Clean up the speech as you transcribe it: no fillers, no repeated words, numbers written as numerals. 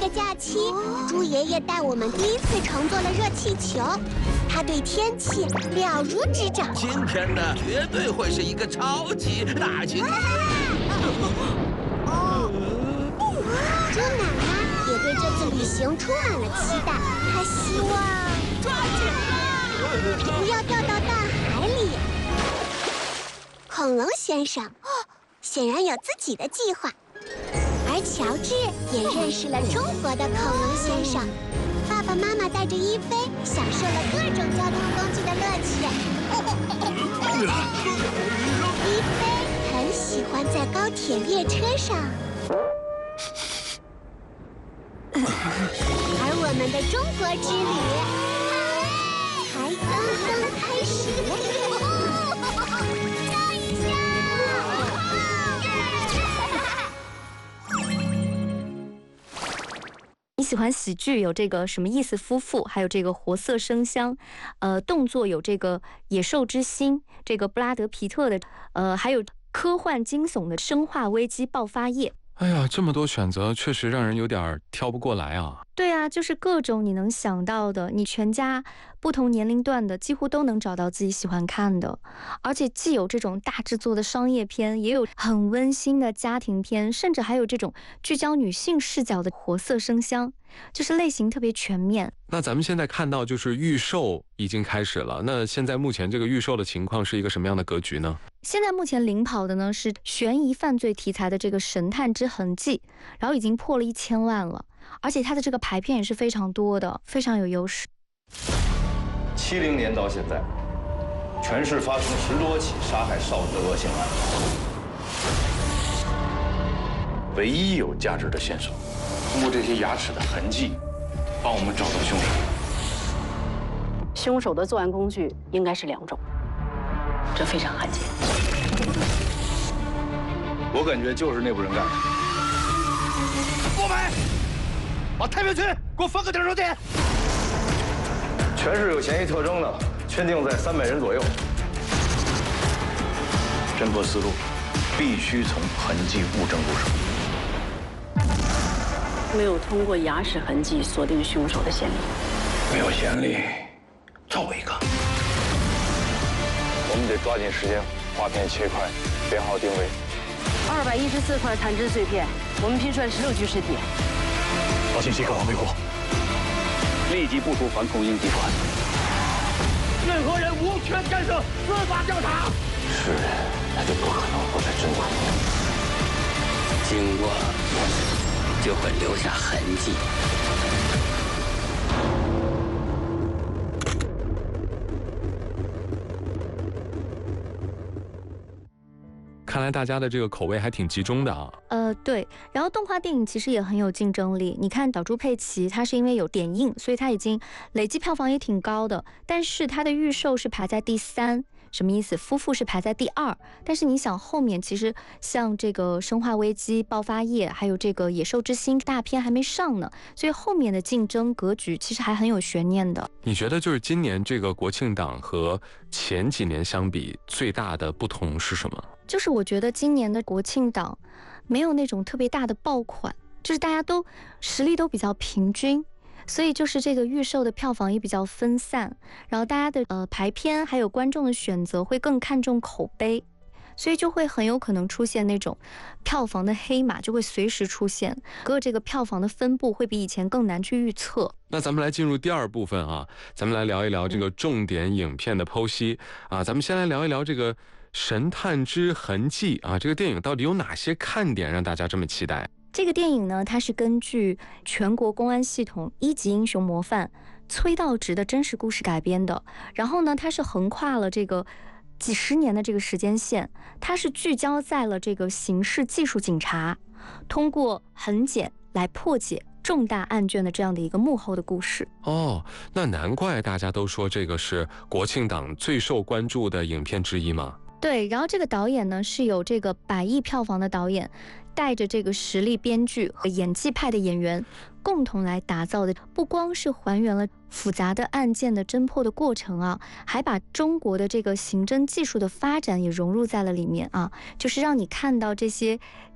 个假期，猪爷爷带我们第一次乘坐了热气球，他对天气了如指掌。 今天呢，绝对会是一个超级大晴天。 猪奶奶也对这次旅行充满了期待，她希望抓紧啊， 不要掉到大海里。恐龙先生显然有自己的计划，而乔治也认识了中国的恐龙先生。爸爸妈妈带着伊菲享受了各种交通工具的乐趣。伊菲很喜欢在高铁列车上，而我们的中国之旅才刚刚开始。 你喜欢喜剧，有这个什么意思夫妇，还有这个活色生香，动作有这个野兽之心，这个布拉德皮特的，还有科幻惊悚的生化危机爆发夜。 哎呀，这么多选择，确实让人有点挑不过来啊。 对啊，就是各种你能想到的，你全家不同年龄段的几乎都能找到自己喜欢看的，而且既有这种大制作的商业片，也有很温馨的家庭片，甚至还有这种聚焦女性视角的活色生香，就是类型特别全面。 那咱们现在看到就是预售已经开始了，那现在目前这个预售的情况是一个什么样的格局呢？ 现在目前领跑的呢是悬疑犯罪题材的这个《神探之痕迹》，然后已经破了1000万了，而且它的这个排片也是非常多的，非常有优势。 70年到现在，全市发生10多起杀害少女的恶性案，唯一有价值的线索，通过这些牙齿的痕迹，帮我们找到凶手。 凶手的作案工具应该是2种，这非常罕见。 我感觉就是内部人干的。 不买，把太平区给我分个顶手点。 全市有嫌疑特征的，圈定在300人左右。侦破思路必须从痕迹物证入手。 没有通过牙齿痕迹锁定凶手的先例。 没有先例，找我一个。我们得抓紧时间，划片切块，编号定位。 214块残肢碎片，我们拼出来16具尸体。 把信息告诉美国，立即部署反恐应急团。 任何人无权干涉司法调查。 是人，他就不可能活在真空。 经过就会留下痕迹。 看来大家的这个口味还挺集中的啊。 对，然后动画电影其实也很有竞争力。你看岛猪佩奇，它是因为有点映，所以它已经累计票房也挺高的，但是它的预售是排在第3。什么意思？夫妇是排在第2，但是你想后面其实像这个《生化危机》爆发夜，还有这个《野兽之心》大片还没上呢，所以后面的竞争格局其实还很有悬念的。 你觉得就是今年这个国庆档和前几年相比，最大的不同是什么？ 就是我觉得今年的国庆档没有那种特别大的爆款，就是大家都实力都比较平均。所以就是这个预售的票房也比较分散，然后大家的排片还有观众的选择会更看重口碑，所以就会很有可能出现那种票房的黑马，就会随时出现，这个票房的分布会比以前更难去预测。 那咱们来进入第2部分啊，咱们来聊一聊这个重点影片的剖析啊，咱们先来聊一聊这个《神探之痕迹》啊，这个电影到底有哪些看点让大家这么期待？ 这个电影呢，它是根据全国公安系统1级英雄模范崔道直的真实故事改编的。然后呢，它是横跨了这个几十年的这个时间线，它是聚焦在了这个刑事技术警察通过痕检来破解重大案卷的这样的一个幕后的故事。 哦，那难怪大家都说这个是国庆档最受关注的影片之一嘛。 对，然后这个导演呢是有这个100亿票房的导演，带着这个实力编剧和演技派的演员共同来打造的，不光是还原了复杂的案件的侦破的过程啊，还把中国的这个刑侦技术的发展也融入在了里面啊，就是让你看到这些